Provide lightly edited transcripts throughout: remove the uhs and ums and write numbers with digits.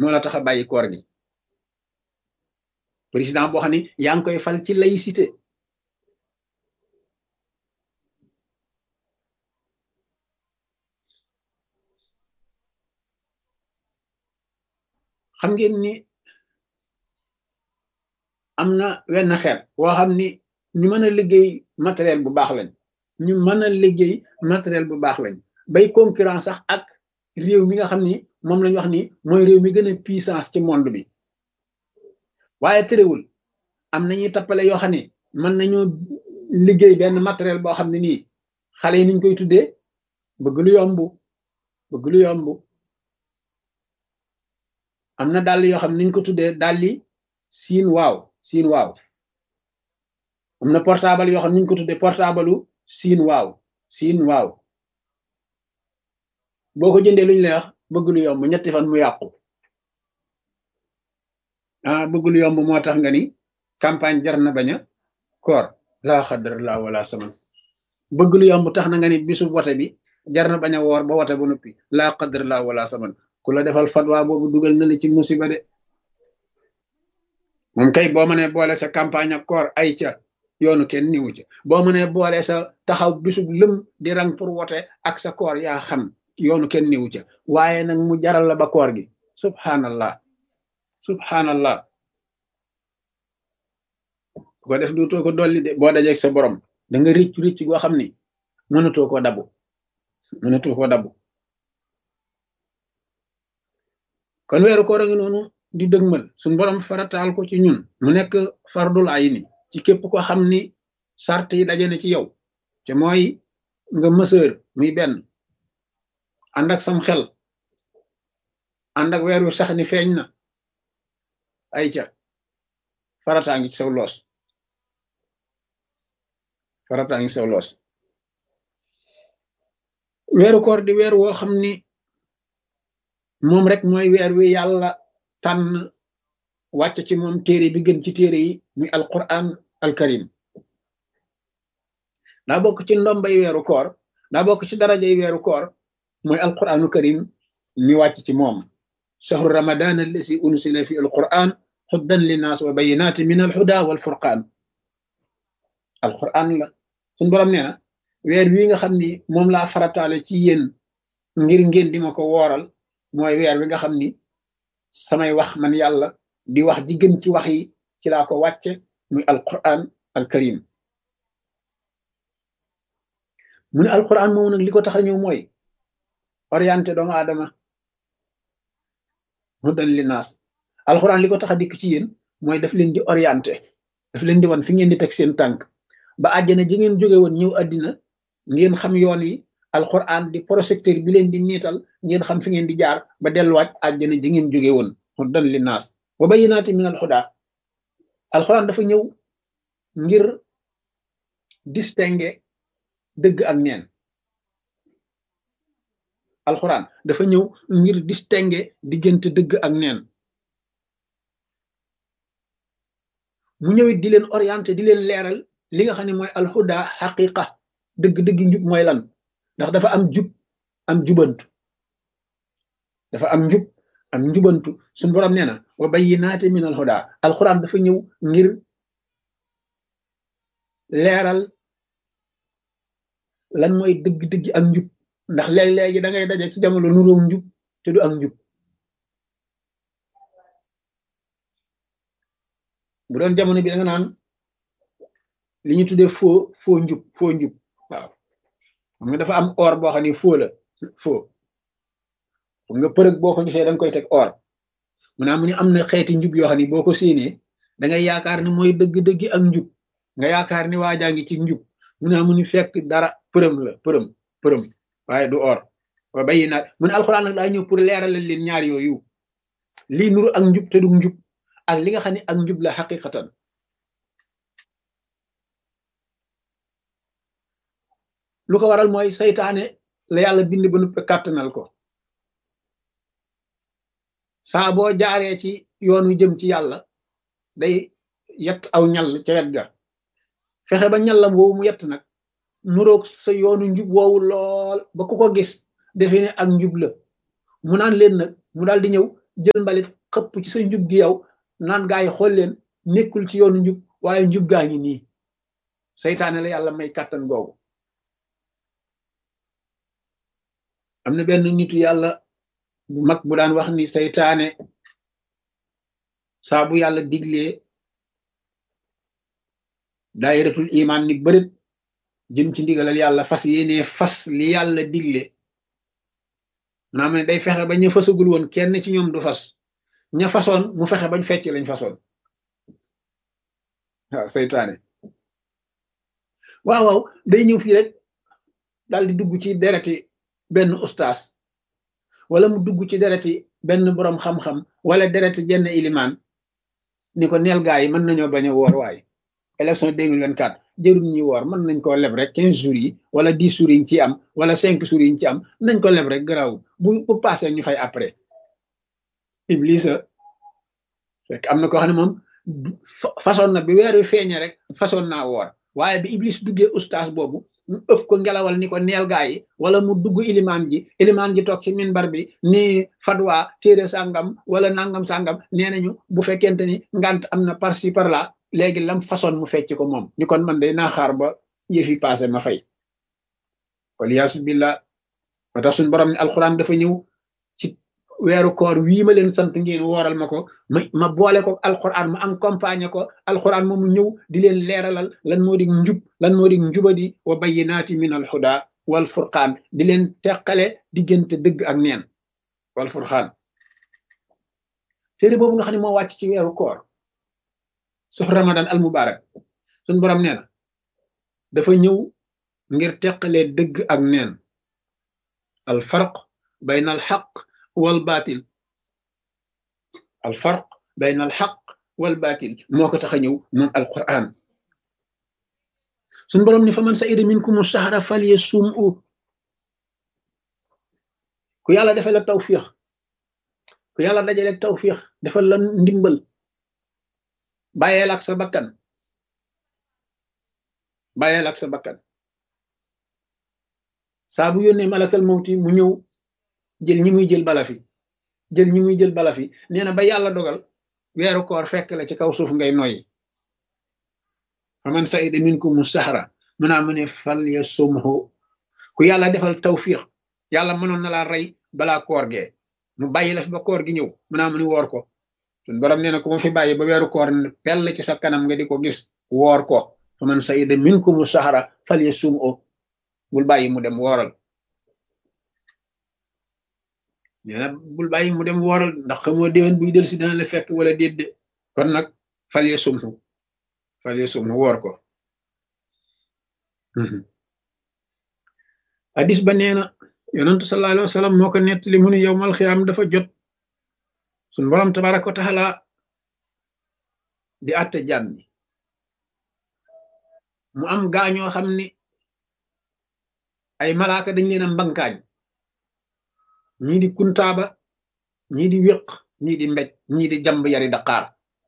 moo la tax a bàyyi koor gi président boo xam ne yaa ngi koy fal ci laïcité xam ngeen ni am na wenn xeet woo xam ni ñu mën a liggéey matériel bu baax lañ ñu mën a liggéey matériel bu baax lañ bay concurrence sax ak réew mi nga xam ni moom lañ wax ni mooy réew mi gën a puissance ci monde bi waaye terewul am nañuy tappale yoo xam ne mën nañoo liggéey benn matériel boo xam ne nii xale yi niñ koy tuddee bëgg lu yomb bëgg lu yomb am na dàll yoo xam ne niñ ko tuddee dàlli siin waaw siin waaw am na portable yoo xam ne niñ ko tuddee portable siin waaw siin waaw boo ko jëndee luñ lay wax bëgg lu yomb ñetti fan mu yàqu ah bëgg lu yomb moo tax nga ni campagne jar na bañ a koor laa xadar laa wala saman bëgg lu yomb tax na nga ni bisu wote bi jar na bañ a woor ba wote ba noppi laa xadar laa wala saman ku la defal fatwa boobu dugal na la ci musiba de moom kay boo mënee boole sa campagne ak koor ay ca yoonu kenn niwu ca boo mënee boole sa taxaw bisub lëm di rang pour wote ak sa koor yaa xam yoonu kenn niwu ca waaye nag mu jaral la ba koor gi subhanallah subhanallah ku ko def duutoo ko dolli de boo dajeeg sa borom da nga ricc ricc goo xam ni mënatoo koo dabu mënatoo koo dabu kon weeru koor a ngi noonu di dëgmal suñ borom farataal ko ci ñun mu nekk fardul ayni ci képp ko xam ni sart yi daje na ci yow te mooy nga mësër muy benn ànd ak sam xel ànd ak weer wi sax ni feeñ na ay ca farataa ngi ci saw loos farataa ngi saw loos weeru koor di weer woo xam ni moom rek mooy weer wi yàlla tànn wàcc ci moom téere bi gën ci téere yi muy alquran alkarim daa bokk ci ndombay weeru koor daa bokk ci darajay weeru koor mooy alquranu karim mi wàcc ci moom shahru ramadan allasi unsila fi alquran huddan linnaas wa bayinati min alhuda walfurqaan alquran la suñ borom nee na weer wi nga xam ni moom laa farataale ci yéen ngir ngeen di ma ko wooral mooy weer wi nga xam ni samay wax man yàlla di wax ji gën ci wax yi ci laa ko wàcce muy alquran alkarim mu ne alquran moom nag li ko tax a ñëw mooy orienté doomu aadama hudan linnaas alquran li ko tax a dikk ci yéen mooy daf leen di orienté daf leen di wan fi ngeen di teg seen tànk ba àjjana ji ngeen jóge woon ñëw àddina ngeen xam yoon yi alquran di projecteur bi leen di niital ngeen xam fi ngeen di jaar ba delluwaat àjjana ji ngeen jóge woon hudan linnaas wa bayyinaati min alhuda alquran dafa ñëw ngir distinguer dëgg ak neen alquran dafa ñëw ngir distinguer diggante dëgg ak neen mu ñëwit di leen orienté di leen leeral li nga xam ne mooy alhuda xaqiqa dëgg-dëgg njub mooy lan ndax dafa am jub am jubantu dafa am njub am njubantu suñu borom nee na wa bayyinaati min alhuda alquran dafa ñëw ngir leeral lan mooy dëgg-dëgg ak njub ndax léeg-léegi da ngay daje ci jamono nuróom njub te du ak njub bu doon jamono bi da nga naan li ñu tuddee faux njub waaw xam nga dafa am or boo xam ne faux la faux xam nga përëg boo ko gisee da nga koy teg or mu naa mu ne am na xeeti njub yoo xam ne boo ko séenee da ngay yaakaar ni mooy dëgg-dëgg ak njub nga yaakaar ni waajaa ngi ci njub mu naa mu ni fekk dara përëm la përëm waaye du or wa bayyinaat mu ne alxuraan nag daa ñëw pour leeralal leen ñaar yooyu lii nuru ak njub te du njub ak li nga xam ne ak njub la xaqiqatan lu ko waral mooy saytaane la yàlla bind ba nuppe kàttanal ko saa boo jaaree ci yoon wi jëm ci yàlla day yett aw ñal ca wet ga fexe ba ñallam woowu mu yett nag nuroog sa yoonu njub woowu lool ba ku ko gis defe ne ak njub la mu naan leen nag mu daal di ñëw jël mbalit xëpp ci sa njub gi yow naan gaa yi xool leen nekkul ci yoonu njub waaye njub gaa ngi nii seytaane la yàlla may kàttan googu. am na benn nitu yàlla bu mag bu daan wax ni seytaane saa bu yàlla diglee daayiratul iman ni bërit jëm ci ndigalal yàlla fas yéenee fas li yàlla digle naa ne day fexe ba ña fasagul woon kenn ci ñoom du fas ña fasoon mu fexe bañ fecc lañ fasoon. waaw seytaane waaw day ñëw fii rek daal di dugg ci dereti benn ustaas wala mu dugg ci dereti benn boroom xam-xam wala dereti jenn ilimaan ni ko neel gaa yi mën nañoo bañ a woor waaye élection 2024 jërul ñi woor mën nañ koo leb rek 15 jours yi wala 10 jours yi ñu ci am wala 5 jours yi ñu ci am nañ ko leb rek garaawul bu passé ñu fay après. Iblis fekk am na koo xam ne moom façon na bi weer wi feeñe rek façon naa woor waaye bi Iblis duggee ustaas boobu mu ëf ko ngelawal ni ko neel gaa yi wala mu dugg ilimaan ji toog ci minbar bi ni fatwa téere sàngam wala nangam sàngam nee nañu bu fekkente ni ngant am na par ci par là léegi lam façon mu fecc ko moom ni kon man day naa xaar ba yëfi passé ma fay. waliyaasu billah moo tax suñu borom ne alxuraan dafa ñëw ci weeru koor wii ma leen sant ngeen wooral ma ko ma boole ko alxuraan ma accompagner ko alxuraan moomu ñëw di leen leeralal lan moo di njub lan moo di njubadi wa bayyinaati min alhuda wal furqaan di leen teqale diggante dëgg ak neen wal furqaan. téere boobu nga xam ne moo wàcc ci weeru koor suuf ramadan al mubarak suñ borom nee na dafa ñëw ngir teqale dëgg ak neen al farq bayna al xaq wal baatil al farq bayna al xaq wal baatil moo ko tax a ñëw moom alquran. suñ borom ni fa man sa'ida minkum shahra falyasumhu ku yàlla defal la tawfiix ku yàlla dajale tawfiix defal la ndimbal bàyyeel ak sa bakkan saa bu yónnee malakal mawti mu ñëw jël ñi muy jël bala fi nee na ba yàlla dogal weeru koor fekk la ci kaw suuf ngay noyyi faman sa'ida minkum sahra mu ne falyasumhu ku yàlla defal tawfiix yàlla mënoon na laa rey balaa koor gee mu bàyyi la fi ba koor gi ñëw mu ne woor ko suñ borom nee na ku ma fi bàyyi ba weeru koor pell ci sa kanam nga di ko gis woor ko faman sa'ida minkum sahra falyasumhu bul bàyyi mu dem wooral nee na bul bàyyi mu dem wooral ndax xamoo déwén buy del si dana la fekk wala déedde kon nag falyasumhu woor ko. hadis ba nee na yonentu sallallahu alayhi wa sallam moo ko nettali mu ne yowmal xiyaam dafa jot suñ borom tabaraka wa taala di àtte jàmm ni mu am gaañoo xam ni ay malaaka dañ leen a mbankaañ ñii di kuntaaba ñii di wéq ñii di mbéj ñii di jamb yari daqaar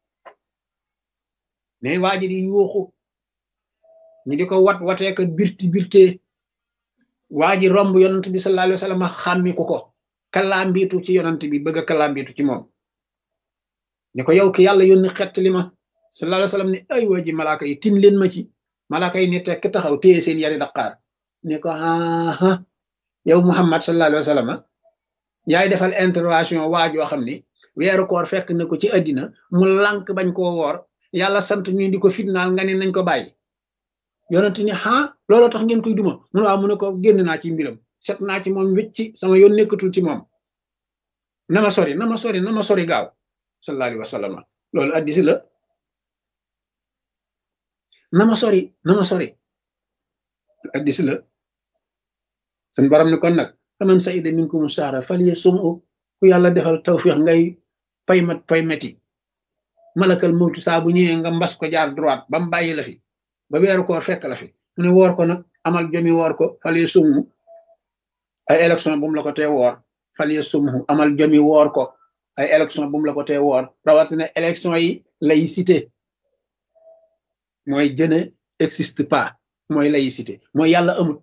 mais waa ji di yuuxu ñi di ko wateeka birtee waa ji romb yonent bi sallallahu alayhi wa sallam xàmmiku ko kalaambiitu ci yonent bi bëgg a kalaambiitu ci moom ne ko yow ki yàlla yónni xett li ma sallallahu alayhi wa sallam ne ay waa ji malaaka yi tin leen ma ci malaaka yi ne tekk taxaw téye seen yari daqaar ne ko yow Muhammad sallallahu alayhi wa sallam yaay defal intervention waajoo xam ni weeru koor fekk na ko ci àddina mu lànk bañ koo woor yàlla sant ñu di ko fitnaal nga ne nañ ko bàyyi yonent ni looloo tax ngeen koy duma mu ne ko génn naa ci mbiram set naa ci moom wécci sama yoon nekkatul ci moom na ma sori gaaw sallallahu alayhi wa sallam loolu addisi la na ma sori addisi la sun borom ni kon nag faman sa'ida minkum shahra falyasumhu ku yàlla defal tawfiix ngay pay meti malakal mawtu saa bu ñëwee nga mbas ko jaar droite ba mu bàyyi la fi ba weeru koor fekk la fi mu ne woor ko nag amal jomi woor ko falyasumhu ay élection bu mu la ko tee woor falyasumhu amal jomi woor ko ay élection bu mu la ko tee woor rawatina élection yi laïcité mooy je n'existe pas mooy laïcité mooy yàlla amut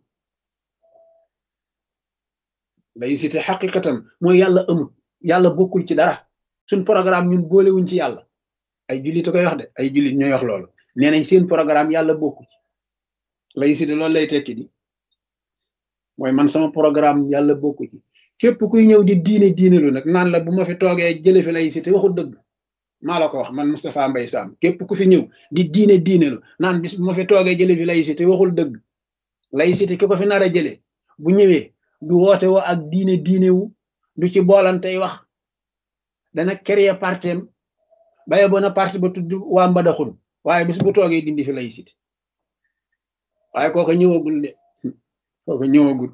laïcité xaqiqatan mooy yàlla amut yàlla bokkul ci dara suñ programme ñun boolewuñ ci yàlla ay jullit a koy wax de ay jullit ñooy wax loolu nee nañ seen programme yàlla bokku ci laïcité loolu lay tekki di mooy man sama programme yàlla bokku ci képp kuy ñëw di diine lu nag naan la bu ma fi toogee jële fi laïcité waxul dëgg maa la ko wax man Moustapha Mbaye Sam képp ku fi ñëw di diine lu naan bis bu ma fi toogee jële fi laïcité waxul dëgg laïcité ki ko fi nar a jële bu ñëwee du woote woo ak diine wu du ci boolantey wax dana créer partem baye bona parti ba tudd waa Mbadaxun waaye bis bu toogee dindi fi laïcité waaye kooka ñëwagul de kooka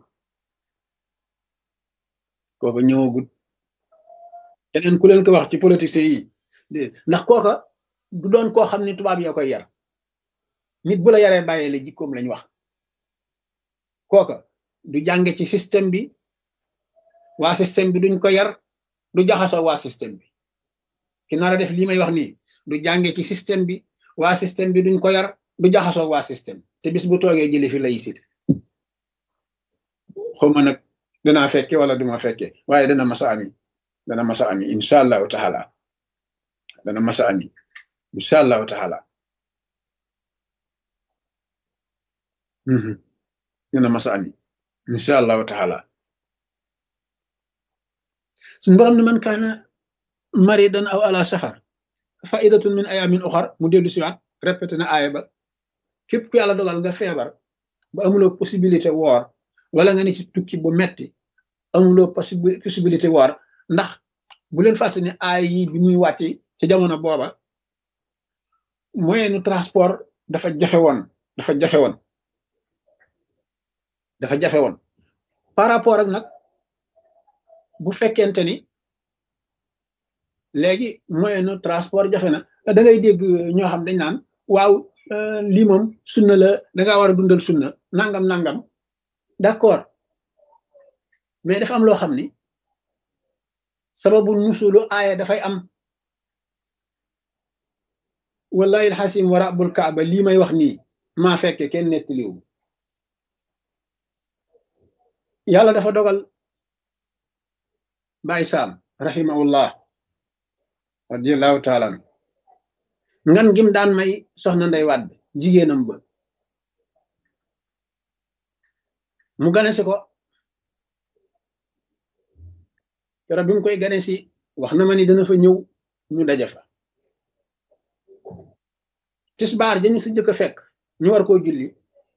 ñëwagul keneen ku leen ko wax ci politiciens yi ndax kooka du doon koo xam ne tubaab yaa koy yar nit bu la yaree bàyyee la jikkoom lañ wax kooka du jànge ci système bi waa système bi duñ ko yar du jaxasoo waa système bi ki nar a def lii may wax nii du jànge ci système bi waa système bi duñ ko yar du jaxasoo waa système te bis bu toogee jële fi laïcité xawma nag danaa fekke wala duma fekke waaye dana masa ami incha allahu taala dana masa ami incha allahu taala dana masa ami incha allahu taala suñ borom ne man kaana maridan aw ala safar faidatun min ayamin uxar mu dellu siwaat répété na aaya ba képp ku yàlla dogal nga feebar ba amuloo possibilité woor wala nga ne ci tukki bu metti amuloo possibilité woor ndax bu leen fàtte ne aaya yi bi muy wàcc ci jamono booba moyenu transport dafa jafe woon par rapport ak nag bu fekkente ni léegi moyenu transport jafe na da ngay dégg ñoo xam dañ naan waaw lii moom sunna la dangaa war a dundal sunna nangam d'accord mais dafa am loo xam ni sababu nusulu aaya dafay am wallahi alxasim wa rabbul kaaba lii may wax nii maa fekke kenn nettaliwu yàlla dafa dogal Baay Saam rahimahullah radiyallahu taala ngan gim daan may soxna Ndey Wàdd jigéenam ba mu gane si ko keroog bi mu koy gane si wax na ma ni dana fa ñëw ñu daje fa tisbaar dañu si jëkk a fekk ñu war koo julli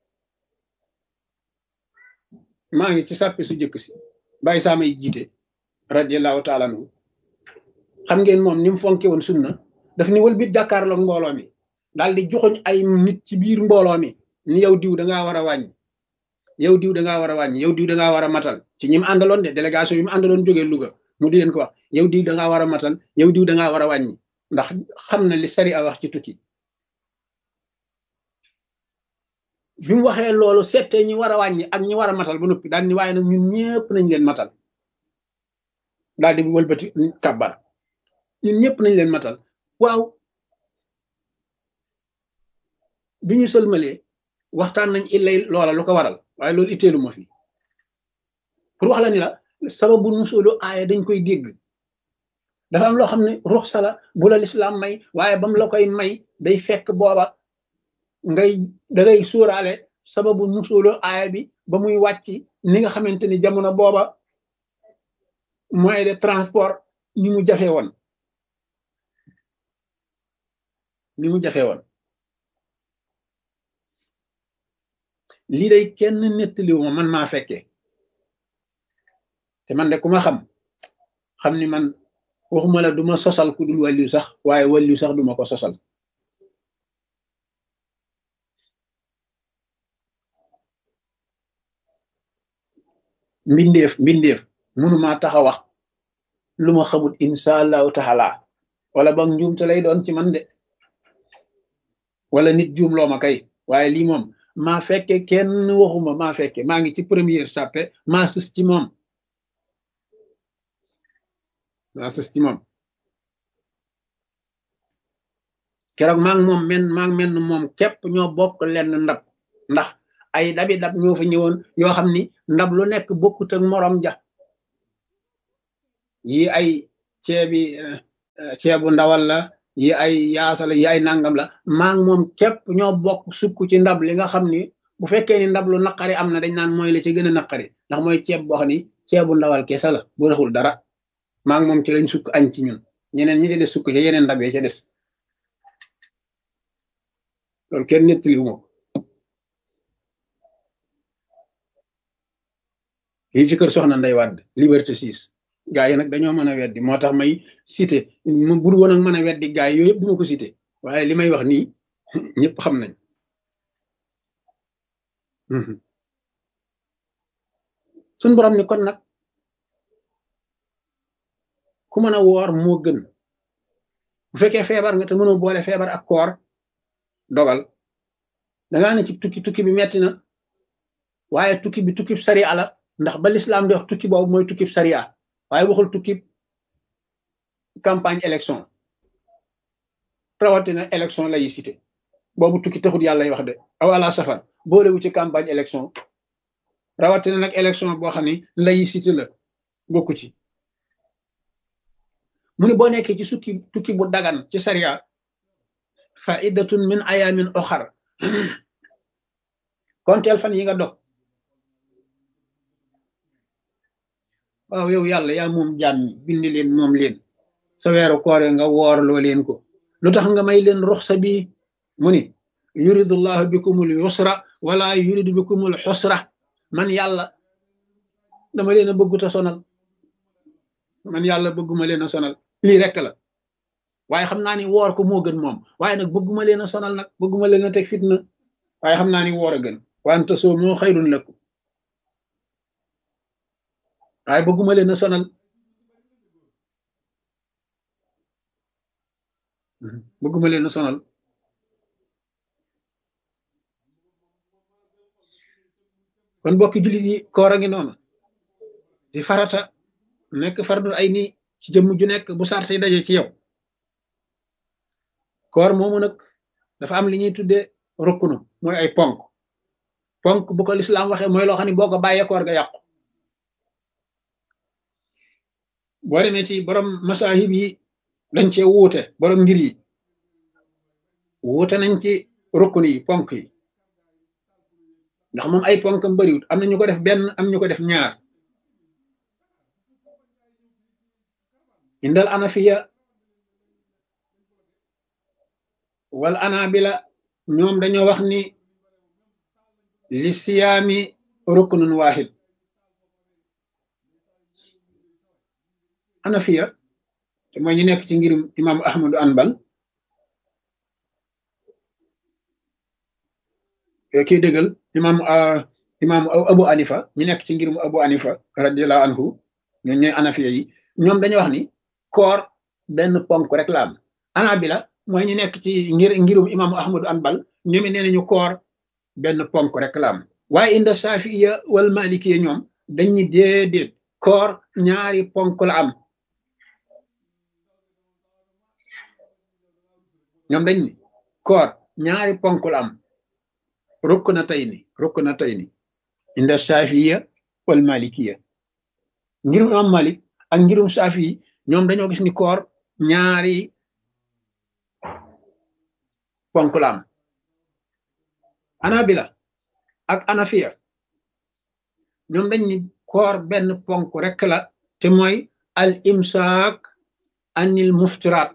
maa ngi ci sàppi su jëkk si Baay Saam ay jiite radiyallahu taala anhu xam ngeen moom ni mu fonke woon sunna daf ni wëlbit jàkkaarloog mbooloo mi daal di joxoñ ay nit ci biir mbooloo mi ni yow diw dangaa war a wàññi yow diw dangaa war a wàññi yow diw dangaa war a matal ci ñi mu àndaloon de délégation yi mu àndaloon jógee Louga mu di leen ko wax yow diw dangaa war a matal yow diw dangaa war a wàññi ndax xam na li sari a wax ci tukki bi mu waxee loolu settee ñi war a wàññi ak ñi war a matal ba noppi daal ni waaye nag ñun ñëpp nañ leen matal daal di wëlbati kàbbar ñun ñëpp nañ leen matal waaw bi ñu sëlmalee waxtaan nañ illay loola lu ko waral waaye loolu itteelu ma fi pour wax la ni la sababu nusulu aaya dañ koy dégg dafa am loo xam ne ruxsa la bu la lislaam may waaye bam la koy may day fekk booba dangay sóoraale sababu nusulu aaya bi ba muy wàcc ni nga xamante ni jamono booba moyen de transport ni mu jafe woon lii day kenn nettaliwu ma man maa fekke te man de ku ma xam ni man waxuma la duma sosal ku dul wàlliw sax waaye wàlliw sax duma ko sosal mbindeef mënumaa taxa wax lu ma xamut insha allahu taala wala ba njuumte lay doon ci man de wala nit juum loo ma kay waaye lii moom maa fekke kenn waxuma maa fekke maa ngi ci première sàppe maa sës ci moom keroog maa ngi moom képp ñoo bokk lenn ndab ndax ay dabi dab ñoo fa ñëwoon yoo xam ni ndab lu nekk bokkut ak morom ja yi ay ceebi ceebu ndawal la yi ay yaasa la yi ay nangam la maa ngi moom képp ñoo bokk sukk ci ndab li nga xam ni bu fekkee ni ndab lu naqari am na dañ naan mooy la ci gën a naqari ndax mooy ceeb boo xam ni ceebu ndawal kese la bu raxul dara maa ngi moom ci lañ sukk añ ci ñun ñeneen ñi ci des sukk ci yeneen ndab yi ca des loolu kenn nettaliwu ma ko lii ci kër soxna Ndey Wàdd Liberté 6 gaa yi nag dañoo mën a weddi moo tax may cité mu bur woon ak mën a weddi gaa yi yooyu yëpp duma ko cité waaye li may wax nii ñëpp xam nañ suñ borom ni kon nag ku mën a woor moo gën bu fekkee feebar nga te mënoo boole feebar ak koor dogal dangaa ne ci tukki bi metti na waaye tukki bi tukkib sariya la ndax ba lislaam di wax tukki boobu mooy tukkib sariya waaye waxul tukkib campagne élection rawatina élection laïcité boobu tukki taxut yàlla wax de aw ala safar boolewu ci campagne élection rawatina nag élection boo xam ne laïcité la bokku ci mu ne boo nekkee ci tukki bu dagan ci sariya faidatun min ayamin oxar konteel fan yi nga dog waaw yow yàlla yaa moom jaam ñi bind leen moom leen sa weeru koore nga woorloo leen ko lu tax nga may leen ruxsa bi mu ni yuridullahu bikumul yusra wala yuridu bikumul xusra man yàlla dama leen a bëgguta sonal man yàlla bëgguma leen a sonal lii rekk la waaye xam naa ni woor ko moo gën moom waaye nag bëgguma leen a sonal nag bëgguma leen a teg fitna waaye xam naa ni woor a gën wante soo moo xayrun lakum waaye bëgguma leen a sonal bëgguma leen a sonal kon bokki jullit yi koor a ngi noonu di farata nekk fardul ay nii ci jëmm ju nekk bu sarte daje ci yow koor moomu nag dafa am li ñuy tudde rukkunu mooy ay ponk bu ko lislaam waxee mooy loo xam ne boo ko bàyyee koor ga yàqu boo demee ci borom masahib yi dañ cee wuute borom ngir yi wuute nañ ci rukkunu yi ponk yi ndax moom ay ponkam bariwut am na ñu ko def benn am ñu ko def ñaar indal anafiya wal anabila ñoom dañoo wax ni li siyaami ruknun wahid anafiya te mooy ñu nekk ci ngirum imam ahmadu anbal kii dëggal imam abu anifa ñu nekk ci ngirum abu anifa radiallahu anhu ñoo ñooy anafiya yi ñoom dañoo wax ni koor benn ponk rek la am anabila mooy ñu nekk ci ngirum imam ahmadu anbal ñoom nee nañu koor benn ponk rek la am waaye inda safiya wal malikiya ñoom dañu déedéet koor ñaari ponk la am ñoom dañ ni koor ñaari ponk la am ruknatayni inda safiya wal malikiya ngirum imam malik ak ngirum safi ñoom dañoo gis ni koor ñaari ponk la am anabila ak anafiya ñoom dañ ni koor benn ponk rek la te mooy al imsaak anil muftiraat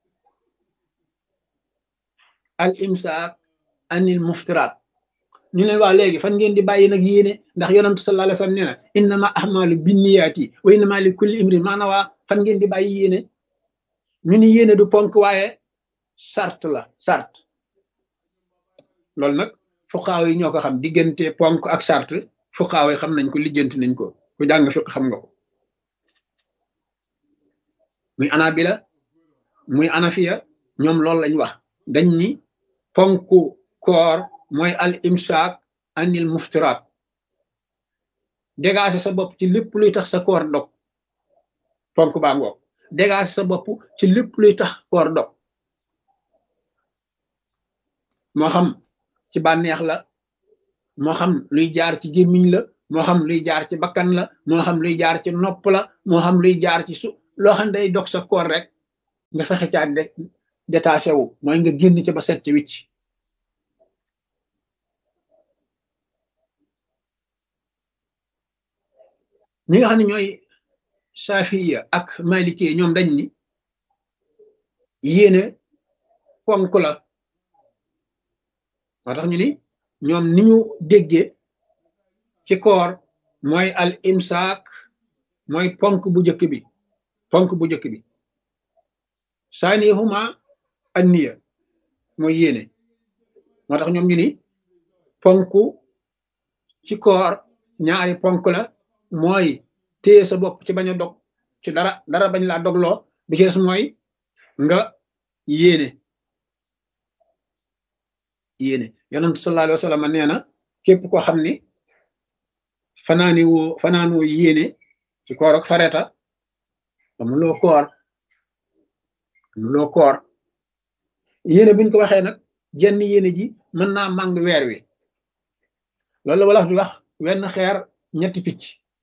al imsaak anil muftiraat ñu leen waa léegi fan ngeen di bàyyi nag yéene ndax yonantu sallallahu alayhi wasallam nee na innama ahmalu binniyaati wa innama li kulli imrin maa nawaa fan ngeen di bàyyi yéene ñu ni yéene du ponk waaye sart la sart loolu nag fuqaaw yi ñoo ko xam diggante ponk ak sart fuqaaw yi xam nañ ko lijjanti nañ ko ku jàng fiq xam nga ko muy anabila muy anafiya ñoom loolu lañ wax dañ ni ponku koor mooy al imsaak anil muftiraat dégager sa bopp ci lépp luy tax sa koor dog ponk baa ngoog dégager sa bopp ci lépp luy tax koor dog moo xam ci bànneex la moo xam luy jaar ci gémmiñ la moo xam luy jaar ci bakkan la moo xam luy jaar ci nopp la moo xam luy jaar ci loo xam day dog sa koor rek nga fexe caa détaché wu mooy nga génn ca ba set ci wicc ñi nga xam ne ñooy safiya ak maliki ñoom dañ ni yéene ponk la moo tax ñu ni ñoom ni ñu déggee ci koor mooy al imsaak mooy ponk bu njëkk bi saanihuma an niya mooy yéene moo tax ñoom ñu ni ponk ci koor ñaari ponk la mooy téye sa bopp ci bañ a dog ci dara bañ laa dogloo bi ci des mooy nga yéene yonent sallallahu alayhi wa sallam nee na képp koo xam ni fanaanoo yéene ci koor ak fareta amuloo koor yéene buñ ko waxee nag jenn yéene ji mën naa màng weer wi loolu la wala di wax wenn xeer ñetti picc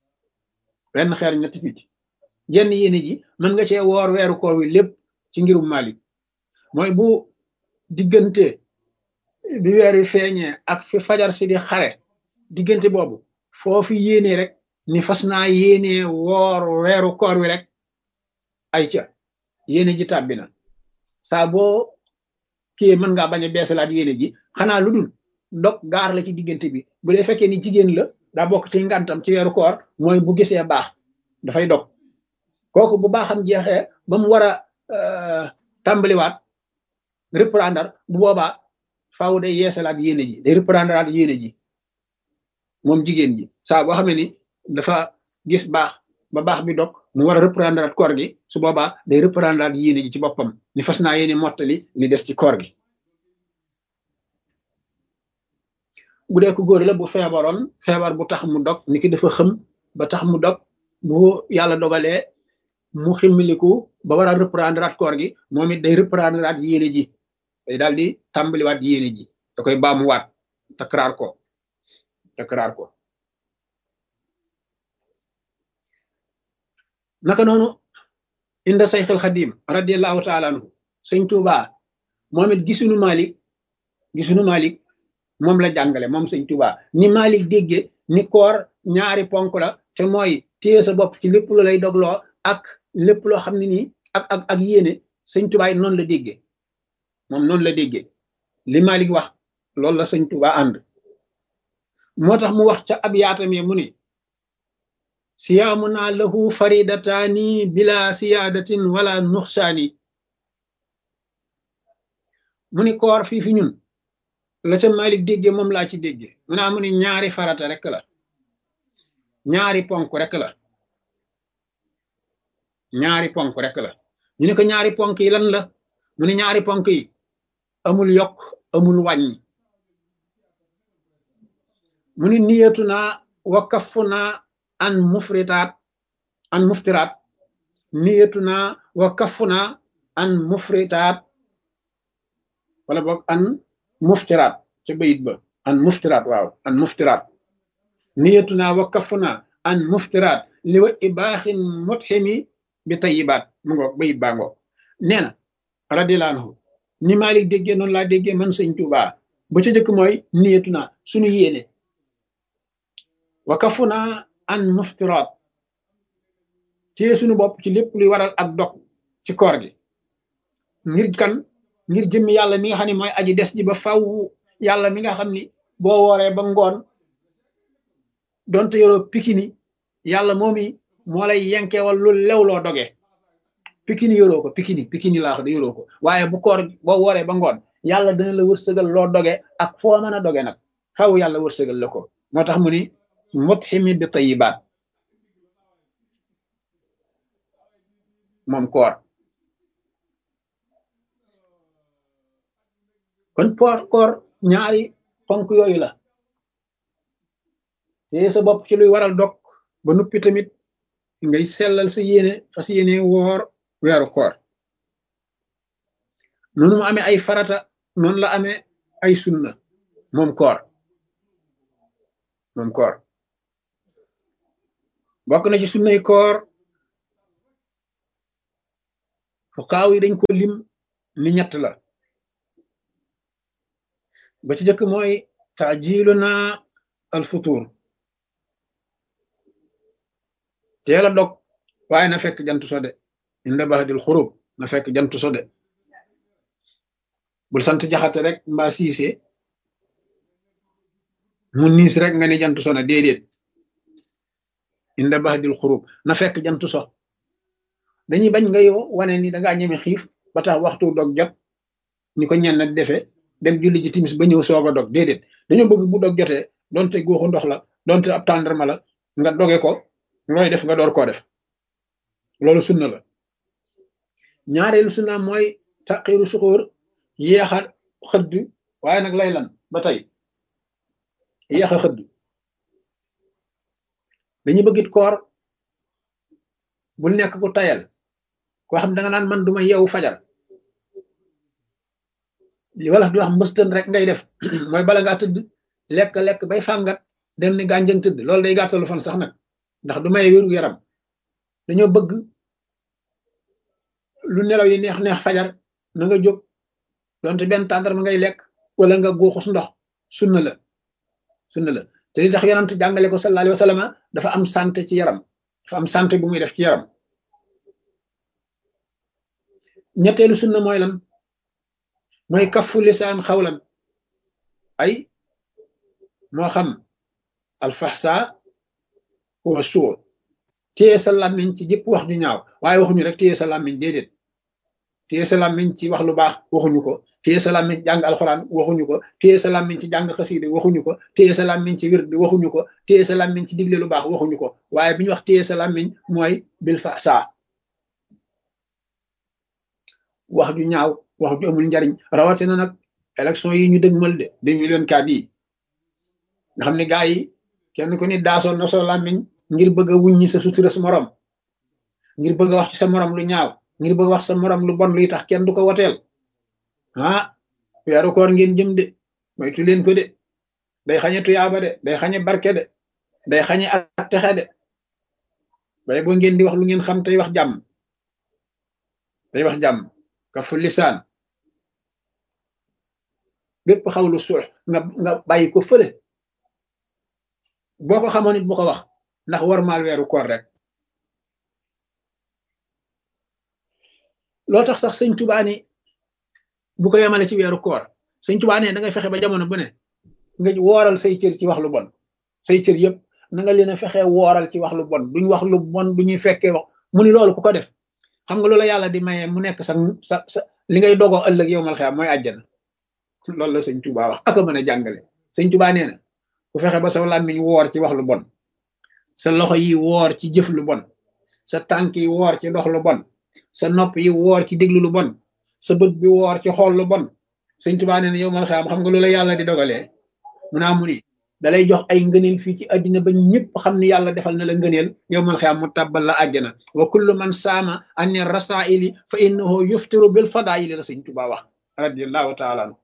jenn yéene ji mën nga cee woor weeru koor wi lépp ci ngirum Malik mooy bu diggante bi weer wi feeñee ak fi fajar si di xare diggante boobu foofu yéene rek ni fas naa yéene woor weeru koor wi rek ay ca yéene ji tàbbi na saa boo kii mën ngaa bañ a beesalaat yéene ji xanaa lu dul dog gaar la ci diggante bi bu dee fekkee ni jigéen la daa bokk ci ngantam ci weeru koor mooy bu gisee baax dafay dog kooku bu baaxam jeexee ba mu war a tàmbaliwaat reprendre bu boobaa faaw day yeesalaat yéene ji day reprendre at yéene ji moom jigéen ji saa boo xamee ni dafa gis baax ba baax bi dog mu war a reprendre at koor gi su boobaa day reprendre at yéene ji ci boppam ni fas naa yéene mottali li des ci koor gi bu dee ko góor la bu feebaroon feebar bu tax mu dog ni ki dafa xëm ba tax mu dog bu yàlla dogalee mu ximmiliku ba war a reprendre at koor gi moom it day reprendre at yéene ji day daal di tàmbaliwaat yéene ji da koy baamuwaat takraar ko naka noonu inda sayxil xadim radiallahu taala anhu sëñ Tuubaa moom it gisunu Malik moom la jàngale moom sëñ Tuubaa ni Malik dégge ni koor ñaari ponk la te mooy téye sa bopp ci lépp lu lay dogloo ak lépp loo xam ne nii ak yéene sëñ Tuubaa yi noonu la dégge moom noonu la déggee li Malik wax loolu la sëñ Tuubaa ànd moo tax mu wax ca ab yaatam mu ni siyaamuna lahu faridataani bila siyaadatin wala nuxsaani mu ni koor fii fi ñun la ca Malik déggee moom laa ci déggee mu naa mu ni ñaari farata rek la ñaari ponk rek la ñu ne ko ñaari ponk yi lan la mu ni ñaari ponk yi amul yokk amul wàññi mu ni niyatu naa wa kafu naa an muftiraat niyatu naa wa kafu naa an muftiraat wala boog an muftiraat ca bayit ba an muftiraat niyatu naa wa kafu naa an muftiraat li wa ibaaxin mutximi bi tayibaat mu ngoog bayit baa ngoog nee na radiyallaahu anhu ni Malik déggee noonu laa déggee man sëñ Tuubaa ba ca jëkk mooy niyatu naa suñu yéene wa kafu naa an muftiraat téye suñu bopp ci lépp luy waral ak dog ci koor gi ngir jëmmi yàlla mi nga xam ne mooy aji des ji ba faw yàlla mi nga xam ni boo wooree ba ngoon donte yoroo pikini yàlla moomi moo lay yenkeewal lu lew loo doge pikini yoroo ko pikini laa wax de yoroo ko waaye bu koor boo wooree ba ngoon yàlla dana la wërsëgal loo doge ak foo mën a doge nag faw yàlla wërsëgal la ko moo tax mu ni mutximi bi tayibaat moom koor kon koor ñaari ponk yooyu la te sa bopp ci luy waral dog ba nuppi tamit ngay sellal sa yéene fas yéene woor weeru koor noonu mu amee ay farata noonu la amee ay sunna moom koor bokk na ci sunnay koor fuqaaw yi dañ ko lim ni ñett la ba ci jëkk mooy taajiluna al futur teel a dog waaye na fekk jant so de inda baxdil xurub na fekk jant so de bul sant jaxate rek mbaa siise mu niis rek nga ni jant so na déedéet inda baxdil xurub na fekk jant so dañuy bañ ngay wane ni dangaa ñeme xiif ba tax waxtu dog jot ni ko ñenn nag defee dem julli ji timis ba ñëw soog a dog déedéet dañoo bëgg bu dog jotee donte góoxu ndox la donte ab tàndarma la nga doge ko looy def nga door koo def loolu sunna la ñaareelu sunna mooy taqiiru suxóor yéexa xëdd waaye nag lay lan ba tey yéexa xëdd dañu bëggit koor bul nekk ku tayal koo xam da nga naan man duma yeewu fajar li wala di wax mbëstën rek ngay def mooy bala ngaa tëdd lekk bay fàngat dem ni gànjëng tëdd loolu day gàttalu fan sax nag ndax du may wéru yaram dañoo bëgg lu nelaw yi neex neex fajar na nga jóg donte benn tàndarma ngay lekk wala nga guuxus ndox sunna la te li tax yonent jàngale ko sallallahu alayhi wa sallam dafa am santé ci yaram dafa am santé bu muy def ci yaram ñetteelu sunna mooy lan mooy kafu lisaan xawlan ay moo xam alfaxsa wa suu téye sa làmmiñ ci jëpp wax ju ñaaw waaye waxuñu rek téye sa làmmiñ déedéet téye sa làmmiñ ci wax lu baax waxuñu ko téye sa làmmiñ ci jàng alxuraan waxuñu ko téye sa làmmiñ ci jàng xasiide waxuñu ko téye sa làmmiñ ci wird waxuñu ko téye sa làmmiñ ci digle lu baax waxuñu ko waaye bi ñu wax téye sa làmmiñ mooy bil faxsa wax ju ñaaw wax ju amul njariñ rawatina nag élection yi ñu dëgmal de 2024 yi nga xam ne gaa yi kenn ku ni daasoon na soo làmmiñ ngir bëgg a wuññi sa sutura sa morom ngir bëgg a wax ci sa morom lu ñaaw ngir bëgg wax sa morom lu bon luy tax kenn du ko woteel ah weeru koor ngeen jëm de moytu leen ko de day xañe tuyaaba de day xañe barke de day xañe ak texe de bay boo ngeen di wax lu ngeen xam tey wax jàmm kafu lisaan bépp xawlu suux nga bàyyi ko fële boo ko xamoon nit bu ko wax ndax war maal weeru koor rek loo tax sax sëñ Tuubaa ni bu ko yemale ci weeru koor sëñ Tuubaa ne da ngay fexe ba jamono bu ne nga wooral say cër ci wax lu bon say cër yëpp na nga leen a fexe wooral ci wax lu bon duñ wax lu bon du ñuy fekkee wax mu ni loolu ku ko def xam nga loola yàlla di maye mu nekk sa li ngay dogoo ëllëg yow mal xiyaam mooy àjjana loolu la sëñ Tuubaa wax aka mën a jàngale sëñ Tuubaa nee na ku fexe ba sa làmmiñ woor ci wax lu bon sa loxo yi woor ci jëf lu bon sa tànk yi woor ci dox lu bon sa nopp yi woor ci déglu lu bon sa bët bi woor ci xool lu bon sëñ Tuubaa nee na yow mal xiyaam xam nga loola yàlla di dogalee mu naa mu ni dalay jox ay ngëneel fii ci àddina ba ñëpp xam ni yàlla defal na la ngëneel yow mal xiyaam mu tàbbal la àjjana wa kullu man saama anni rasaili fa innahu yuftiru bil fadaili la sëñ Tuubaa wax radiyallahu taala anhu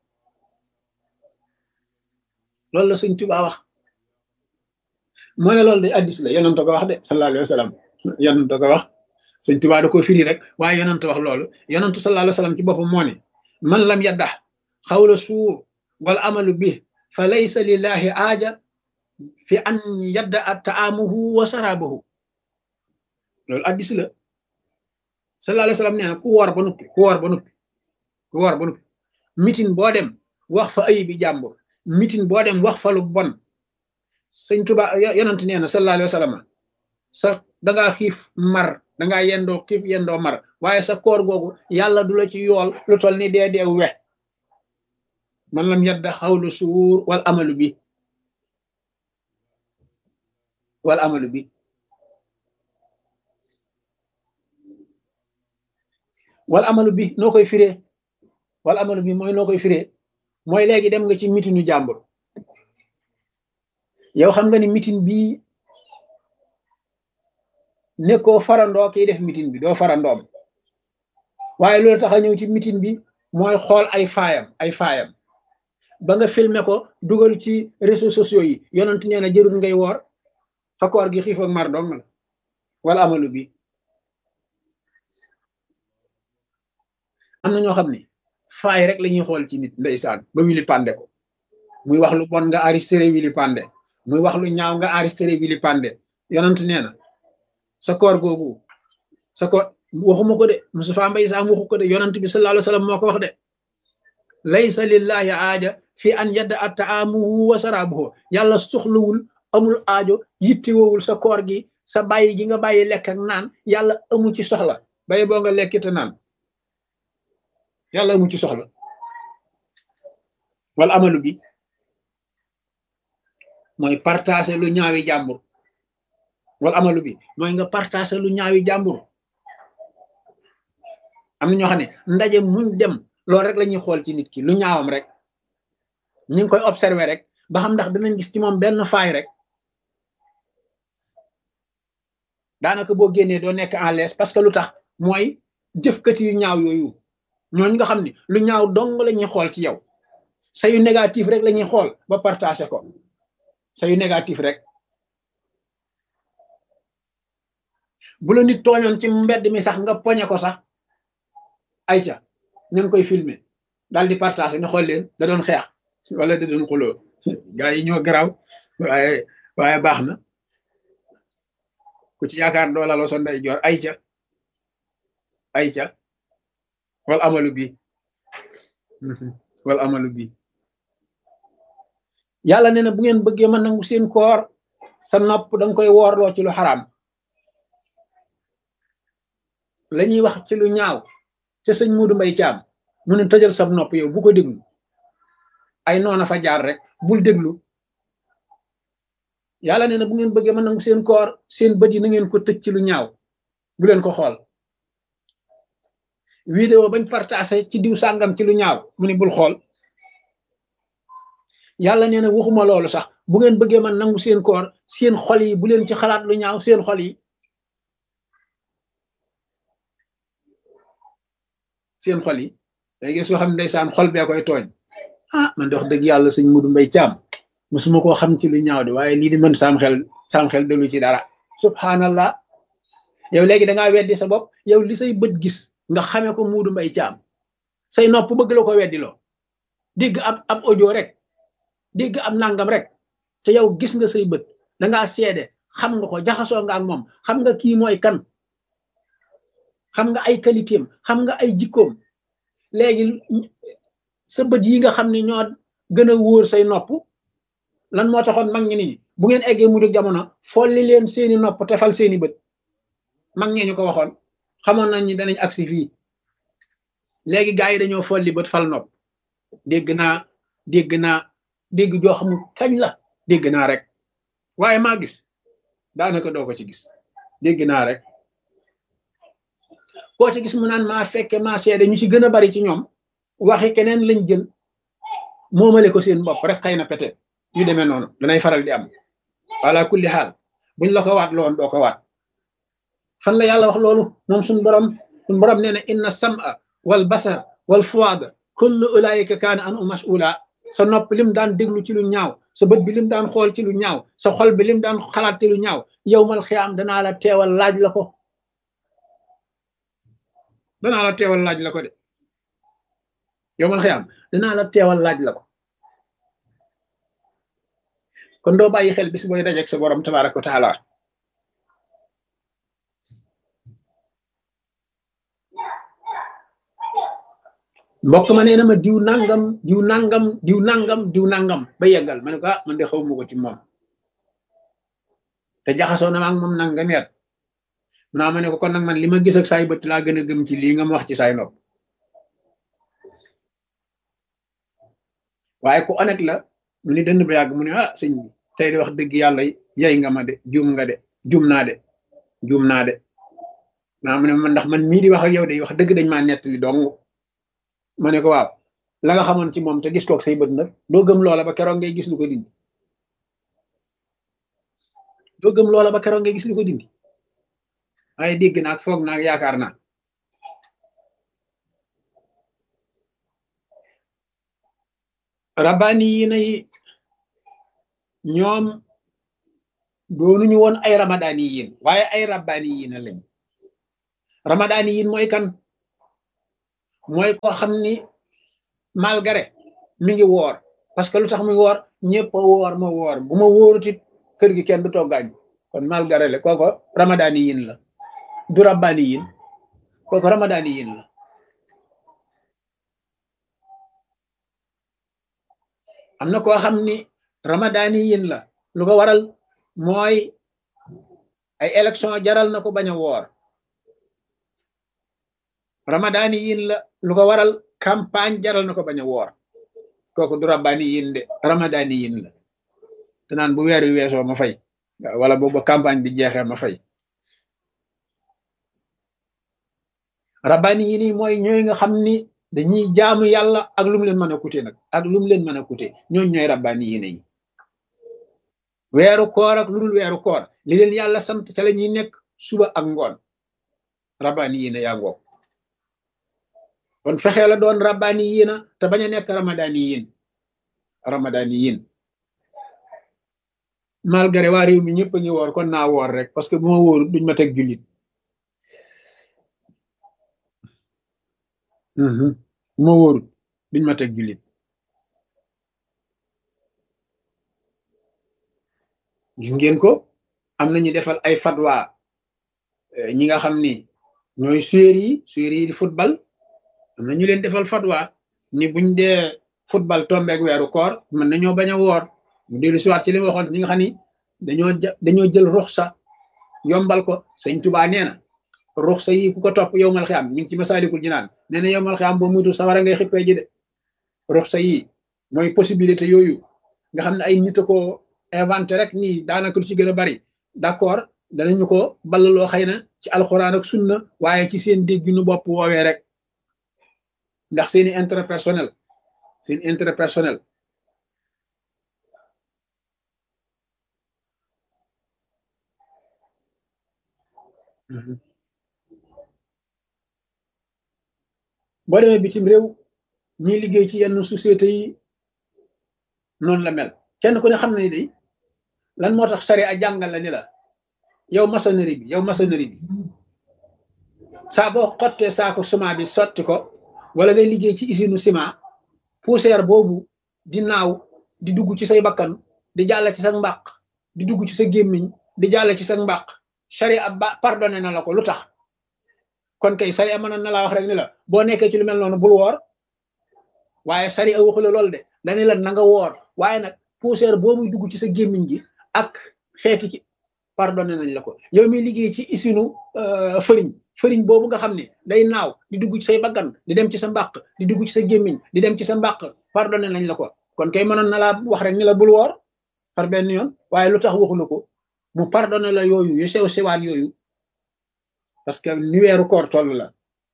loolu la sëñ Tuubaa wax moo ne loolu de addis la yonent ko wax de sallallahu alayhi wa sallam yonent ko wax sëñ Tuubaa da ko firi rek waaye yonent wax loolu yonent sallallahu alayhi wa sallam ci boppam moo ne man lam yaddax xawla suur wal amalu bi fa laysa lillahi aaja fi an yadda a taamuhu wa sarabahu loolu addis la sallallahu alayhi wa sallam nee na ku woor ba nuppi mitin boo dem wax fa ayibi jàmbur mitin boo dem wax fa lu bon sëñ Tuubaa yonent nee na sallallahu alayhi wa sallam sa dangaa xiif mar dangaa yendoo xiif yendoo mar waaye sa koor googu yàlla du la ci yool lu tol ni dee we man lam yadda xawlu suur wal amalu bi noo koy firee wal amalu bi mooy noo koy firee mooy léegi dem nga ci mitinu jàmbur yow xam nga ni mitin bii nekkoo farandoo kiy def mitin bi doo farandoom waaye loolu tax a ñëw ci mitin bi mooy xool ay faayam ba nga filmé ko dugal ci réseaux sociaux yi yonent nee na jërul ngay woor fa koor gi xiif ak mar dong la wala amalu bi am na ñoo xam ne faay rek la ñuy xool ci nit ndeysaan ba wili pande ko muy wax lu bon nga enregistré wili pande muy wax lu ñaaw nga enregistré wili pande yonent nee na sa koor googu sa koor waxuma ko de Moustapha Mbaye Sam waxu ko de yonent bi sallallahu alayhi wa sallam moo ko wax de laysa lillahi aaja fi an yadda a taamuhu wa sarabuhu yàlla soxlawul amul aajo yittiwoowul sa koor gi sa bàyyi gi nga bàyyi lekk ak naan yàlla amu ci soxla bàyyi boo nga lekkite naan yàlla amu ci soxla wala amalu bi mooy partager lu ñaawi jàmbur wala amalu bi mooy nga partager lu ñaawi jàmbur am na ñoo xam ne ndaje muñ dem loolu rek la ñuy xool ci nit ki lu ñaawam rek ñu ngi koy observer rek ba xam ndax dinañ gis ci moom benn faay rek daanaka boo génnee doo nekk en l'aise parce que lu tax mooy jëfkati yu ñaaw yooyu ñooñu nga xam ne lu ñaaw dong la ñuy xool ci yow sa yu négatif rek la ñuy xool ba partager ko sa yu négatif rek bu la nit tooñoon ci mbedd mi sax nga poñe ko sax ayca ñu ngi koy filmer daal di partager ñu xool leen da doon xeex wala da doon xuloo gars yi ñoo garaaw waaye baax na ku ci yaakaar doo laloo sa ndey joor ayca wal amalu bi wal amalu bi yàlla nee na bu ngeen bëggee ma nangu seen koor sa nopp danga koy woorloo ci lu xaraam la ñuy wax ci lu ñaaw ca sëñ Muudu Mbay Caam mu ne tëjal sab nopp yow bu ko déglu ay noona fa jaar rek bul déglu yàlla nee na bu ngeen bëggee ma nangu seen koor seen bët yi na ngeen ko tëj ci lu ñaaw bu leen ko xool vidéo bañ partagé ci diw sàngam ci lu ñaaw mu ne bul xool yàlla nee na waxuma loolu sax bu ngeen bëggee man nangu seen koor seen xol yi bu leen ci xalaat lu ñaaw seen xol yi day gis soo xam ne ndeysaan xol bee koy tooñ man de wax dëgg yàlla sëñ Mudu Mbay Caam musuma koo xam ci lu ñaaw de waaye lii di mën sam xel delu ci dara subhanallah yow léegi dangaa weddi sa bopp yow li say bët gis nga xamee ko Mudu Mbay Caam say nopp bëgg la ko weddi loo dégg ab audio rek dégg am nangam rek te yow gis nga say bët dangaa seede xam nga ko jaxasoo nga ak moom xam nga kii mooy kan xam nga ay qualitéem xam nga ay jikkoom léegi sa bët yi nga xam ne ñoo gën a wóor say nopp lan moo taxoon mag ñi nii bu ngeen eggee mu jóg jamono folli leen seeni nopp te fal seeni bët mag ñee ñu ko waxoon xamoon nañ ni danañ agsi fii léegi gaa yi dañoo folli bët fal nopp dégg joo xamul kañ la dégg naa rek waaye maa gis daanaka doo ko ci gis dégg naa rek koo ci gis mu naan maa fekke maa seede ñu ci gën a bari ci ñoom waxi keneen lañ jël moomale ko seen bopp rek xëy na peut-être yu demee noonu danay faral di am wala kulli xaal buñ la ko waat loon doo ko waat fan la yàlla wax loolu moom suñ borom nee na inna sam'a wal basar wal fuada kullu ulaika kaana an mas'ula sa nopp lim daan déglu ci lu ñaaw sa bët bi lim daan xool ci lu ñaaw sa xol bi lim daan xalaat ci lu ñaaw yawmal xiyaam danaa la teewal laaj la ko de yawmal xiyaam danaa la teewal laaj la ko kon doo bàyyi xel bis booy dajeek sa borom tabaaraka wa taala mbokk ma nee na ma diw nangam ba yeggal ma ne ko man de xaw ma ko ci moom te jaxasoo na ma ak moom nangam yet naa ma ne ko kon nag man li ma gis ak saay bët laa gën a gëm ci lii nga ma wax ci saay nopp waaye ku honnête la mu ni dënd ba yàgg mu ne sëñ bi tey de wax dëgg yàlla yey nga ma de juum naa de naa mu ne man ndax man mii di wax ak yow de wax dëgg dañ maa nettali dong ma ne ko waaw la nga xamoon ci moom te gis koog say bët nag doo gëm loola ba keroog ngay gis lu ko dindi waaye dégg naag foog naag yaakaar naa rabbaani yi nay ñoom doonuñu woon ay ramadaani yiin waaye ay rabbaani yi na lañ ramadaani yiin mooy kan mooy koo xam ni malgré mi ngi woor parce que lu tax muy woor ñëpp a woor ma woor bu ma wóorutit kër gi kenn du toggaañ kon malgré le kooko ramadaani yin la du rabbaani yin kooku ramadaani yin la am na koo xam ni ramadaani yin la lu ko waral mooy ay élection jaral na ko bañ a woor ramadaani yin la lu ko waral campagne jaral na ko bañ a woor kooku du rabbaani yin de ramadaani yin la te naan bu weer wi weesoo ma fay wala boobu campagne bi jeexee ma fay rabbaani yin yi mooy ñooy nga xam ni dañuy jaamu yàlla ak lu mu leen mën a coûter nag ak lu mu leen mën a coûter ñooñ ñooy rabbaani yin yi weeru koor ak lu dul weeru koor li leen yàlla sant ca la ñuy nekk suba ak ngoon rabbaani yin yaa ngoog kon fexee la doon rabbaani yina te bañ a nekk ramadaani yin ramadaani yin malgré waa réew mi ñëpp a ngi woor kon naa woor rek parce que bu ma wóorut duñ ma teg jullit bu ma wóorut duñ ma teg jullit gis ngeen ko am nañu defal ay fatwa ñi nga xam ni ñooy suyéer yi di football am na ñu leen defal fatwa ni buñ dee football tombeeg weeru koor mën nañoo bañ a woor mu dellu siwaat ci li ma waxoon ñi nga xam ni dañoo jël ruxsa yombal ko sëñ Tuubaa nee na ruxsa yi ku ko topp yow mal xiyaam ñu ngi ci Masaalikul Jinaan nee na yow mal xiyaam boo muytu sawara ngay xippee ji de ruxsa yi mooy possibilité yooyu nga xam ne ay nit a ko inventé rek nii daanaka lu ci gën a bari d'accord danañu ko ballaloo xëy na ci alxuraan ak sunna waaye ci seen dégginu bopp woowee rek ndax seeni intérêt personnel seen intérêt personnel boo demee bitim réew ñiy liggéey ci yenn société yi noonu la mel kenn ku ne xam na ni day lan moo tax sari a jàngal la ni la yow maçonnerie bi saa boo xottee saako ciment bi sotti ko wala ngay liggéey ci usine ciment poussière boobu di naaw di dugg ci say bakkan di jàll ci sa mbàq di dugg ci sa gémmiñ di jàll ci sa mbàq sariya ba pardonné na la ko lu tax kon kay sariya mën na laa wax rek ni la boo nekkee ci lu mel noonu bul woor waaye sariya waxu la loolu de dañu la na nga woor waaye nag poussière boobu dugg ci sa gémmiñ gi ak xeeti ci pardonné nañ la ko yow mi liggéey ci usine fëriñ boobu nga xam ne day naaw di dugg ci say bakkan di dem ci sa mbàq di dugg ci sa gémmiñ di dem ci sa mbàq pardonné nañ la ko kon kay mënoon na laa wax rek ni la bul woor par benn yoon waaye lu tax waxu la ko mu pardonné la yooyu yu sew sewaan yooyu parce que ni weeru koor toll la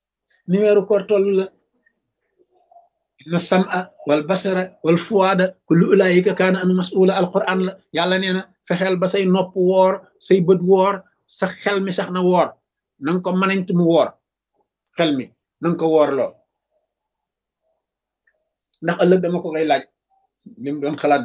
inna sam'a wal basara wal fuwaada kullu ulaayika kaana an mas'uula alquran la yàlla nee na fexeel ba say nopp woor say bët woor sa xel mi sax na woor na nga ko mënañt mu woor xel mi na nga ko woor loo ndax ëllëg dama ko koy laaj li mu doon xalaat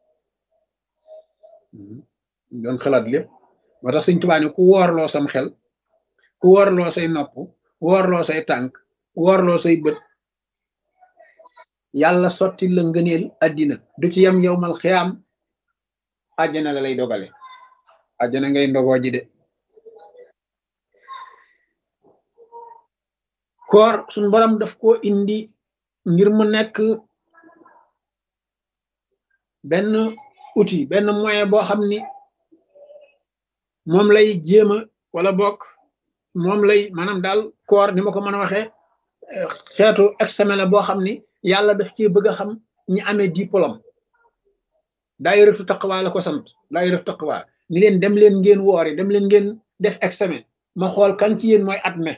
lépp moo tax Sëñ Tuubaa ne ku woorloo sam xel ku woorloo say nopp woorloo say tànk woorloo say bët yàlla sotti la ngëneel addina du ci yam yowmal xiyaam àjjana la lay dogale àjjana ngay ndogoo ji de koor suñ borom daf koo indi ngir mu nekk benn outil benn moyen boo xam ni moom lay jéema wala bokk moom lay maanaam daal koor ni ma ko mën a waxee xeetu examen la boo xam ni yàlla daf ci bëgg a xam ñi amee diplôme daayiratu taqwa la ko sant daayiratu taqwa ni leen dem leen ngeen woori dem leen ngeen def examen ma xool kan ci yéen mooy admet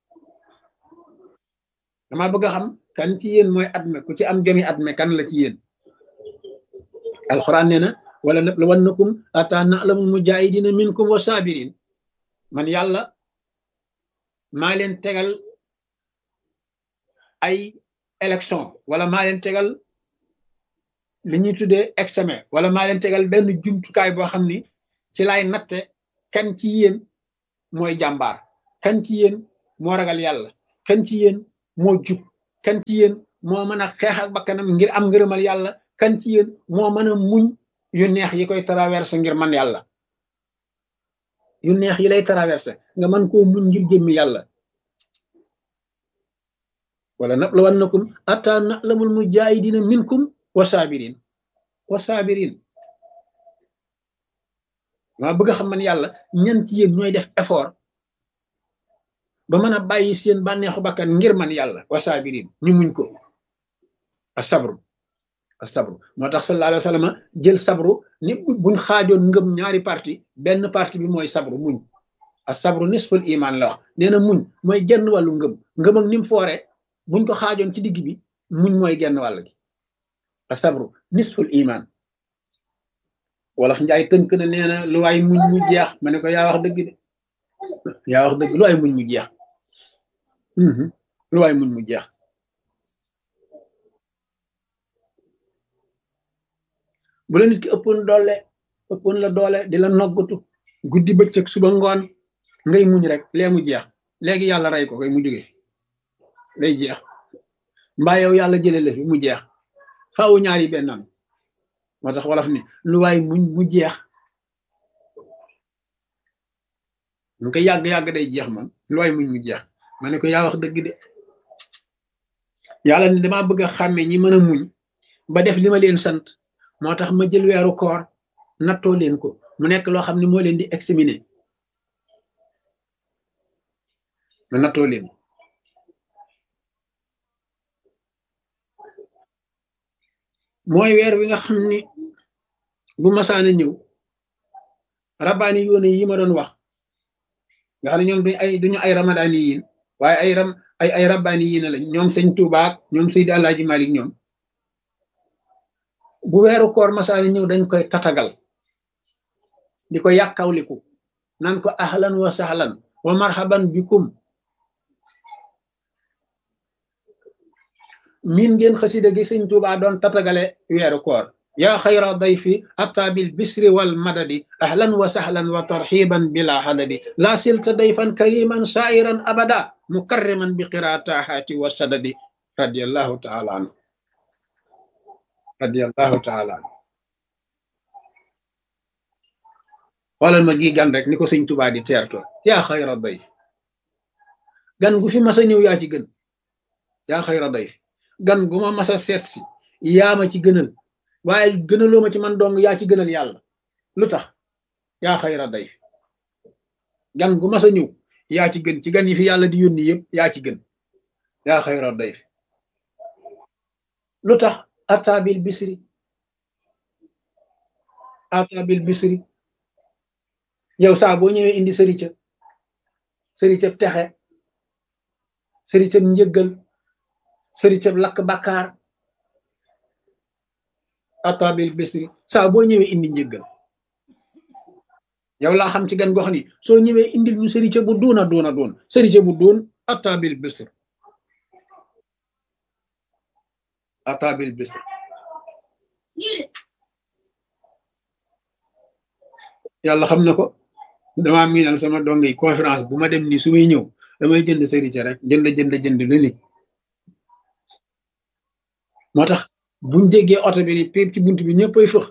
dama bëgg a xam kan ci yéen mooy admet ku ci am jomi admet kan la ci yéen alquran nee na wala nabluwannakum hatta na'lamul mujahidina minkum wa sabirin man yàlla maa leen tegal ay élection wala maa leen tegal li ñuy tuddee examen wala maa leen tegal benn jumtukaay boo xam ni ci laay natte kan ci yéen mooy jàmbaar kan ci yéen moo ragal yàlla kan ci yéen moo jub kan ci yéen moo mën a xeex ak bakkanam ngir am ngërëmal yàlla kan ci yéen moo mën a muñ yu neex yi koy traversé ngir man yàlla yu neex yi lay traversé nga mën koo muñ ngir jëmmi yàlla wala nabluwannakum atta na'lamul mujahidina minkum wa sabirin maa bëgg a xam man yàlla ñan ci yéen ñooy def effort ba mën a bàyyi seen bànneexu bakkan ngir man yàlla wa sabirin ñu muñ ko asabru moo tax sallallahu alayhi wa sallam jël sabru ni buñ xaajoon ngëm ñaari parti benn parti bi mooy sabru muñ asabru nisful iman la wax nee na muñ mooy genn wàllu ngëm ak ni mu foore buñ ko xaajoon ci digg bi muñ mooy genn wàll gi asabru nisful iman wolof njaay tënk na nee na lu waay muñ mu jeex ma ne ko yaa wax dëgg de yaa wax dëgg lu waay muñ mu jeex lu waay muñ mu jeex bu la nit ki ëppoon la doole di la noggatu guddi bëccëg suba ngoon ngay muñ rek lee mu jeex léegi yàlla rey ko koy mu jóge day jeex mbaa yow yàlla jële la fi mu jeex faawu ñaari benn moo tax wolof ni lu waay muñ mu jeex mu ko yàgg-yàgg day jeex moom lu waay muñ mu jeex ma ne ko yaa wax dëgg de yàlla ni damaa bëgg a xàmme ñi mën a muñ ba def li ma leen sant moo tax ma jël weeru koor nattoo leen ko mu nekk loo xam ne moo leen di examiner ma nattoo leen mooy weer wi nga xam ni bu masaana ñëw rabbaani yoone yi ma doon wax nga xam ne ñoom duñu ay ramadaani yiin waaye ay rabbaani yiina lañ ñoom sëñ Tuubaa ñoom Seydi Alaaji Malik ñoom bu weeru koor masaana ñëw dañ koy tatagal di ko yàkkawliku naan ko ahlan wa sahlan wa marhaban bikum min ngeen xasida gi sëñ Tuubaa doon tatagale weeru koor yaa xayra dayfi ata bil bisri wal madadi ahlan wa sahlan wa tarxiban bila hadadi laa silta dayfan kariman sairan abada mukarriman bi qiraatahaati wa sadadi radiallahu taala anhu xoolal ma gi gan rek ni ko sëñ Tuubaa di teerto yaa xayra dayfi gan gu fi masa ñëw yaa ci gën yaa xayra dayfi gan gu ma masa seet si yaa ma ci gënal waaye gënaloo ma ci man dong yaa ci gënal yàlla lu tax yaa xayra dayfi gan gu masa ñëw yaa ci gën ci gan yi fi yàlla di yónni yëpp yaa ci gën yaa xayra dayfi lu tax atabil bisri yow saa boo ñëwee indi sërica texe sërica njëggal sërica lakk bàkkaar atabil bisri saa boo ñëwee indi njëggal yow laa xam ci gan gox ni soo ñëwee indil ñu sërica bu duun sërica bu duun atabil bisri yàlla xam na ko damaa miinal sama donge yi conférence bu ma dem nii su may ñëw damay jënd sërica rek jënd lu ni moo tax buñ déggee oto bi ni pépp ci bunt bi ñëppay fëx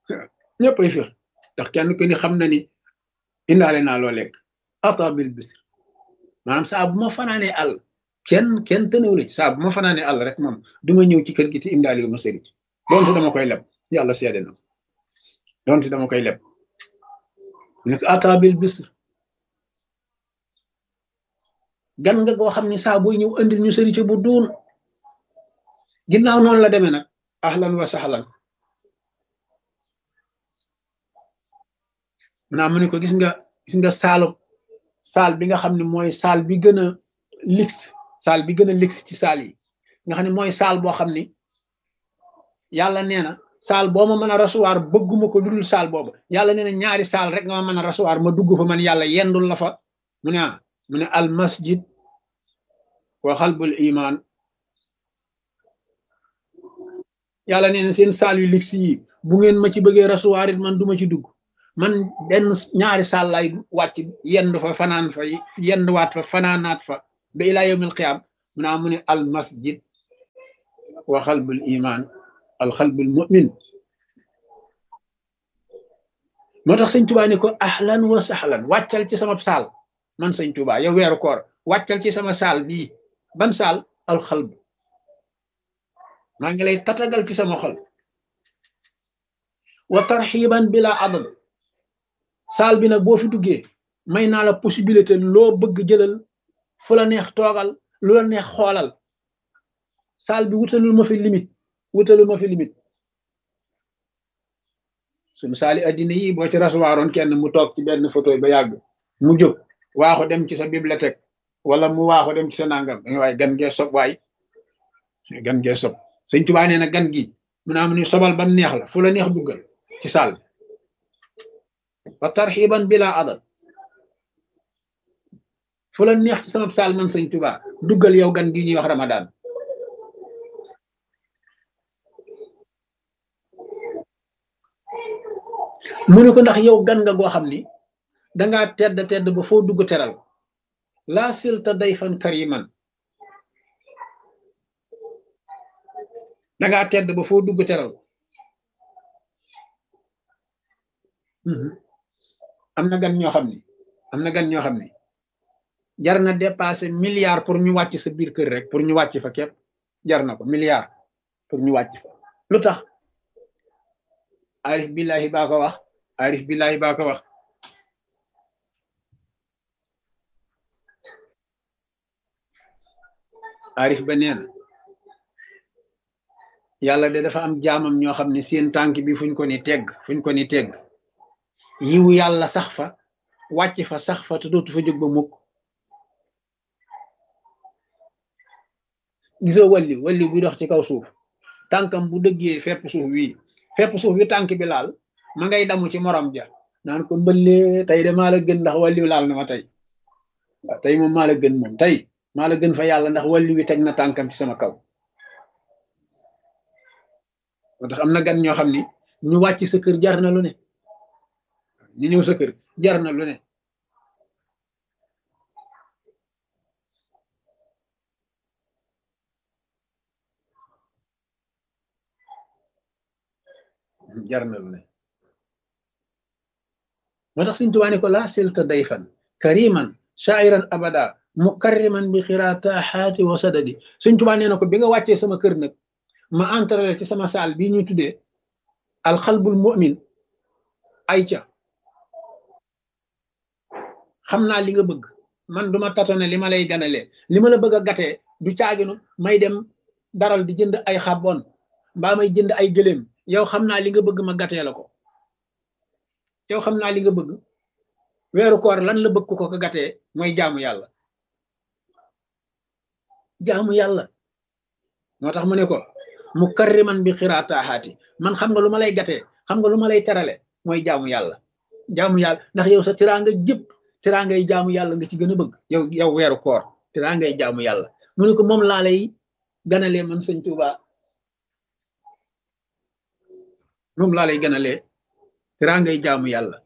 ndax kenn ku ni xam na ni indaale naa loo lekk atabil bisr maanaam saa bu ma fanaanee àll kenn tënew la ci saa bu ma fanaanee àll rek moom duma ñëw ci kër gi te indaale yu ma sëric doonte dama koy leb yàlla seede na doonte dama koy leb nekk atabil bisr gan nga goo xam ni saa booy ñëw andil ñu sëric bu duun ginnaaw noonu la demee nag ahlan wa sahlan maanaam mu ne ko gis nga saal bi nga xam ne mooy saal bi gën a luxe ci saal yi nga xam ne mooy saal boo xam ni yàlla nee na saal boo ma mën a recevoir bëgguma ko dudul saal boobu yàlla nee na ñaari saal rek nga ma mën a recevoir ma dugg fa man yàlla yendul la fa mu ne al masjid wa xalbul iman yàlla nee na seen saal yu luxe yi bu ngeen ma ci bëggee recevoir it man duma ci dugg man benn ñaari saal lay wàcc yendu fa fanaan fa yenduwaat fa fanaanaat fa ba ilaa yawmil qiyaam mu ne al masjid wa xalbul iman al xalbul mu'min moo tax sëñ Tuubaa ni ko ahlan wa sahlan wàccal ci sama saal man sëñ Tuubaa yow weeru koor wàccal ci sama saal bii ban saal alxalb maa ngi lay tatagal ci sama xol wa tarxiban bila adad saal bi nag boo fi duggee may naa la possibilité loo bëgg jëlal fu la neex toogal lu la neex xoolal saal bi wutalul ma fi limite suñu saali addina yi boo ci rasuwaaroon kenn mu toog ci benn photo ba yàgg mu jóg waaxu dem ci sa bibliothèque wala mu waaxu dem ci sa nangam waaye gan gee sob waay gan gee sob sëñ Tuubaa nee na gan gi mu naa mu ni sobal bam neex la fu la neex duggal ci saal bi wa tarxiban bila adad fu la neex ci sama saal man sëñ Tuubaa duggal yow gan gi ñuy wax Ramadan mu ne ko ndax yow gan nga goo xam ni dangaa tedd ba foo dugg teral laa silta dayfan kariman dangaa tedd ba foo dugg teral am na gan ñoo xam ni jar na dépassé milliard pour ñu wàcc sa biir kër rek pour ñu wàcc fa képp jar na ko milliard pour ñu wàcc fa lu tax arif billahi baa ko wax arif ba nee na yàlla de dafa am jaamam ñoo xam ne seen tànk bi fuñ ko ni tegg yiwu yàlla sax fa wàcc fa sax fa te dootu fa jóg ba mukk gisoo walli buy dox ci kaw suuf tànkam bu dëggee fepp suuf wi tànk bi laal ma ngay damu ci morom ja naan ko mbëllee tey de maa la gën ndax walliw laal na ma tey waaw tey moom maa la gën moom tey maa la gën fa yàlla ndax walli wi teg na tànkam ci sama kaw moo tax am na gan ñoo xam ni ñu wàcc sa kër jar na lu ne ñu ñëw sa kër jar na lu ne moo tax Sëñ Tuubaa ne ko laa silta dayfan kariman shairan abada mukarriman bi xiraataxaati wa sadadi Sëñ Tuubaa nee na ko bi nga wàccee sama kër nag ma entrale ci sama saal bii ñuy tuddee alxalbul mu'min ay ca xam naa li nga bëgg man duma tatone li ma lay ganalee li ma la bëgg a gatee du caaginu may dem daral di jënd ay xabon mbaa may jënd ay gëléem yow xam naa li nga bëgg ma gatee la ko yow xam naa li nga bëgg weeru koor lan la bëgg ko gatee mooy jaamu yàlla moo tax mu ne ko mukarriman bi xiraataaxaati man xam nga lu ma lay gatee xam nga lu ma lay terale mooy jaamu yàlla ndax yow sa tiraanga jëpp tiraangay jaamu yàlla nga ci gën a bëgg yow weeru koor tiraangay jaamu yàlla mu ne ko moom laa lay ganalee man Sëñ Tuubaa moom laa lay ganalee tiraangay jaamu yàlla